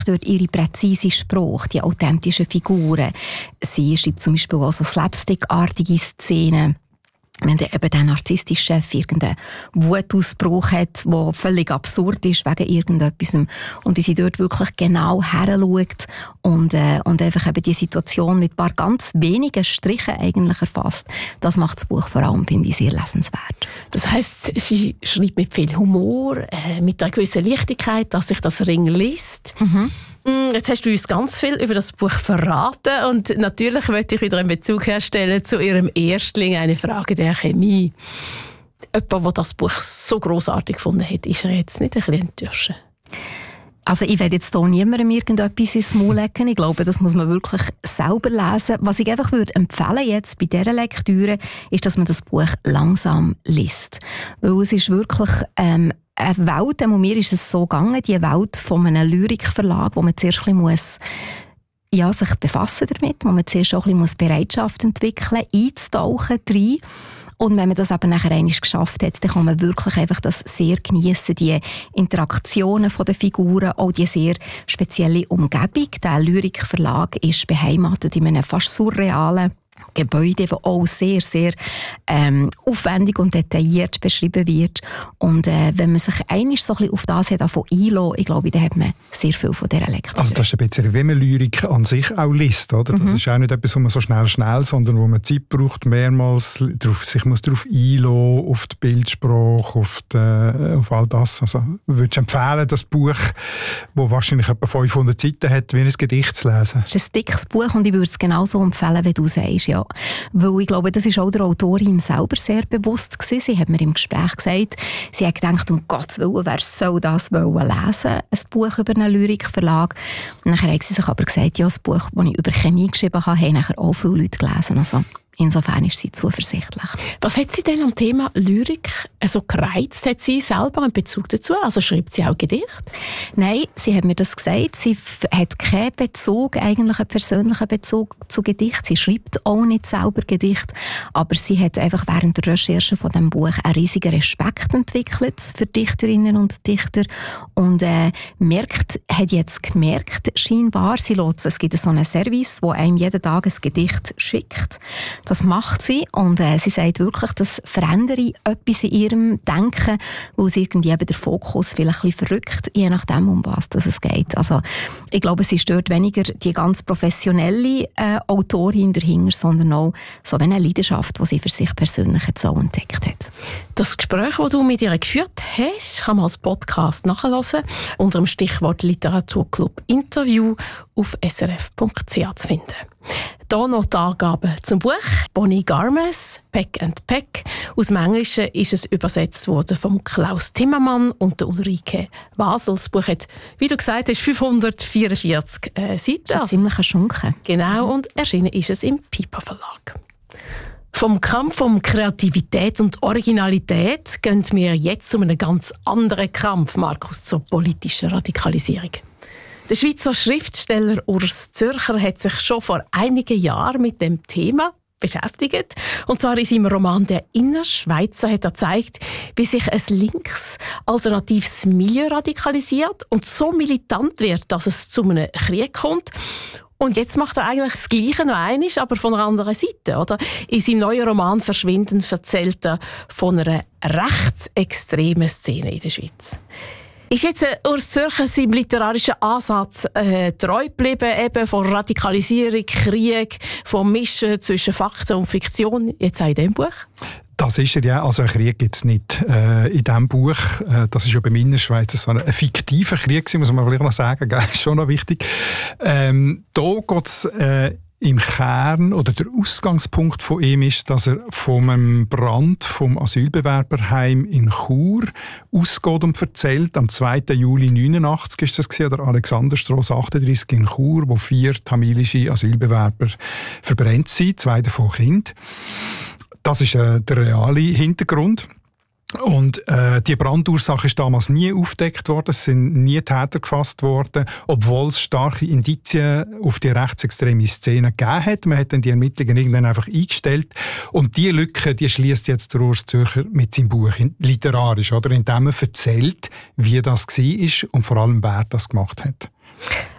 durch ihre präzise Sprache, die authentischen Figuren. Sie schreibt zum Beispiel auch so slapstickartige Szenen. Wenn eben der narzisstische Chef irgendeinen Wutausbruch hat, der völlig absurd ist wegen irgendetwas und sie dort wirklich genau heranschaut und einfach eben die Situation mit ein paar ganz wenigen Strichen eigentlich erfasst, das macht das Buch vor allem, finde ich, sehr lesenswert. Das heisst, sie schreibt mit viel Humor, mit einer gewissen Leichtigkeit, dass sich das Ring liest. Jetzt hast du uns ganz viel über das Buch verraten und natürlich möchte ich wieder einen Bezug herstellen zu ihrem Erstling, eine Frage der Chemie. Jemand, der das Buch so grossartig gefunden hat, ist er jetzt nicht ein bisschen enttäuscht? Also ich werde jetzt hier niemandem irgendetwas ins Maul legen. Ich glaube, das muss man wirklich selber lesen. Was ich einfach würde empfehlen jetzt bei dieser Lektüre, ist, dass man das Buch langsam liest. Weil es ist wirklich eine Welt, mir ist es so gegangen, die Welt von einem Lyrikverlag, wo man zuerst ein bisschen sich befassen damit, wo man zuerst auch ein bisschen Bereitschaft entwickeln muss, einzutauchen rein. Und wenn man das aber nachher einmal geschafft hat, dann kann man wirklich einfach das sehr geniessen, die Interaktionen der Figuren, auch die sehr spezielle Umgebung. Der Lyrikverlag ist beheimatet in einem fast surrealen Gebäude, das auch sehr, sehr aufwendig und detailliert beschrieben wird. Und wenn man sich einmal so ein bisschen auf das einlässt, ich glaube, dann hat man sehr viel von dieser Lektüre. Also das ist ein bisschen, wie man Lyrik an sich auch liest, oder? Das ist auch nicht etwas, wo man so schnell, sondern wo man Zeit braucht, mehrmals sich muss darauf einlassen, auf die Bildsprache, auf all das. Also würdest du empfehlen, das Buch, das wahrscheinlich etwa 500 Seiten hat, wie ein Gedicht zu lesen? Es ist ein dickes Buch und ich würde es genauso empfehlen, wie du sagst. Ja. Weil ich glaube, das ist auch der Autorin selber sehr bewusst gewesen. Sie hat mir im Gespräch gesagt, sie hat gedacht, um Gottes Willen, wer soll das lesen? Ein Buch über einen Lyrikverlag. Und dann hat sie sich aber gesagt, ja, das Buch, das ich über Chemie geschrieben habe, haben nachher auch viele Leute gelesen. Also insofern ist sie zuversichtlich. Was hat sie denn am Thema Lyrik so gereizt? Hat sie selber einen Bezug dazu? Also schreibt sie auch Gedichte? Nein, sie hat mir das gesagt. Sie hat keinen Bezug, eigentlich einen persönlichen Bezug zu Gedichten. Sie schreibt auch nicht selber Gedichte, aber sie hat einfach während der Recherche von diesem Buch einen riesigen Respekt entwickelt für Dichterinnen und Dichter und hat jetzt gemerkt, scheinbar, es gibt so einen Service, wo einem jeden Tag ein Gedicht schickt. Das macht sie und sie sagt wirklich, das verändere etwas in ihrem Denken, weil sie irgendwie eben der Fokus vielleicht ein bisschen verrückt, je nachdem, um was es geht. Also ich glaube, sie stört weniger die ganz professionelle Autorin dahinter, sondern auch so eine Leidenschaft, die sie für sich persönlich jetzt so entdeckt hat. Das Gespräch, das du mit ihr geführt hast, kann man als Podcast nachhören, unter dem Stichwort Literaturclub Interview auf srf.ch zu finden. Hier noch die Angaben zum Buch. Bonnie Garmes, Peck and Peck. Aus dem Englischen ist es übersetzt worden von Klaus Timmermann und der Ulrike Wasel. Das Buch hat, wie du gesagt hast, 544 Seiten. Ziemlich ein Schunken. Genau, und erschienen ist es im Piper Verlag. Vom Kampf um Kreativität und Originalität gehen wir jetzt zu einem ganz anderen Kampf, Markus, zur politischen Radikalisierung. Der Schweizer Schriftsteller Urs Zürcher hat sich schon vor einigen Jahren mit dem Thema beschäftigt. Und zwar in seinem Roman «Der Innerschweizer» hat er gezeigt, wie sich ein links alternatives Milieu radikalisiert und so militant wird, dass es zu einem Krieg kommt. Und jetzt macht er eigentlich das Gleiche noch einmal, aber von einer anderen Seite. Oder? In seinem neuen Roman «Verschwinden» erzählt er von einer rechtsextremen Szene in der Schweiz. Ist jetzt Urs Zürcher seinem literarischen Ansatz treu geblieben, eben von Radikalisierung, Krieg, vom Mischen zwischen Fakten und Fiktion, jetzt auch in diesem Buch? Das ist er, ja. Also einen Krieg gibt es nicht in diesem Buch. Das ist ja bei Innerschweiz so ein fiktiver Krieg, muss man vielleicht noch sagen. Das ist schon noch wichtig. Da geht es im Kern, oder der Ausgangspunkt von ihm ist, dass er von einem Brand vom Asylbewerberheim in Chur ausgeht und erzählt. Am 2. Juli 1989 ist das gewesen, der Alexanderstrasse 38 in Chur, wo 4 tamilische Asylbewerber verbrannt sind, 2 davon Kinder. Das ist der reale Hintergrund. Und die Brandursache ist damals nie aufgedeckt worden, es sind nie Täter gefasst worden, obwohl es starke Indizien auf die rechtsextreme Szene gegeben hat. Man hat dann die Ermittlungen irgendwann einfach eingestellt. Und diese Lücke, die schließt jetzt der Urs Zürcher mit seinem Buch literarisch, oder? Indem er erzählt, wie das war und vor allem, wer das gemacht hat.